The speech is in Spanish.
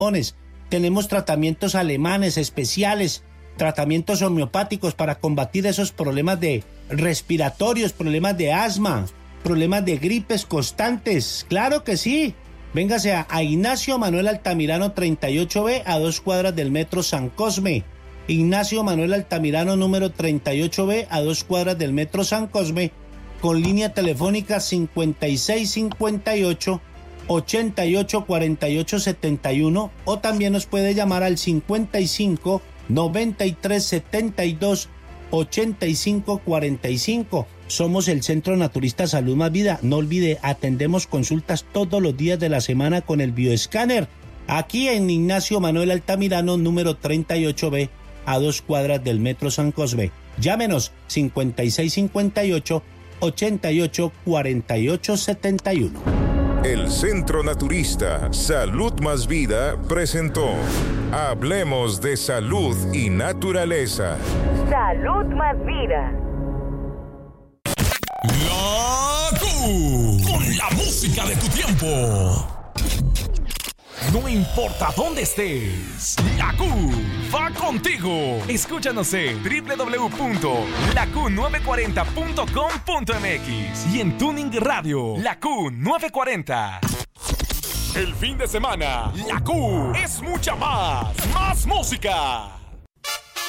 tenemos tratamientos alemanes especiales, tratamientos homeopáticos para combatir esos problemas de respiratorios, problemas de asma, problemas de gripes constantes. ¡Claro que sí! Véngase a Ignacio Manuel Altamirano 38B, a 2 cuadras del Metro San Cosme. Ignacio Manuel Altamirano número 38B, a 2 cuadras del Metro San Cosme, con línea telefónica 5658-884871, o también nos puede llamar al 55 93 72 85 45. Somos el Centro Naturista Salud Más Vida. No olvide, atendemos consultas todos los días de la semana con el bioescáner. Aquí en Ignacio Manuel Altamirano, número 38B, a 2 cuadras del Metro San Cosme. Llámenos 5658-884871. El Centro Naturista Salud Más Vida presentó Hablemos de Salud y Naturaleza. Salud Más Vida. La Q, con la música de tu tiempo. No importa dónde estés, la Q va contigo. Escúchanos en www.laq940.com.mx y en Tuning Radio, la Q940. El fin de semana, la Q es mucha más música.